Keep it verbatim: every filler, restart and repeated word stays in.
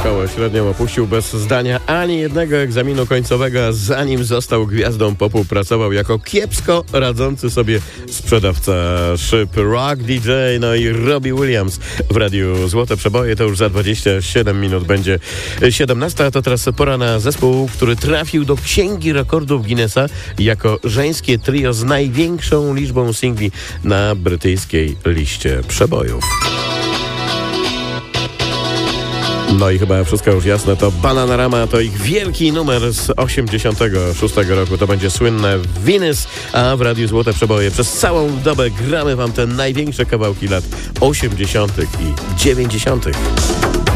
szkołę średnią opuścił bez zdania ani jednego egzaminu końcowego, a zanim został gwiazdą popu, pracował jako kiepsko radzący sobie sprzedawca szyb. Rock D J, no i Robbie Williams w Radiu Złote Przeboje. To już za dwadzieścia siedem minut będzie siedemnasta. To teraz pora na zespół, który trafił do Księgi Rekordów Guinnessa jako żeńskie trio z największą liczbą singli na brytyjskiej liście przebojów. No i chyba wszystko już jasne, to Bananarama to ich wielki numer z osiemdziesiątego szóstego roku. To będzie słynne Venus, a w Radiu Złote Przeboje przez całą dobę gramy wam te największe kawałki lat osiemdziesiątych i dziewięćdziesiątych.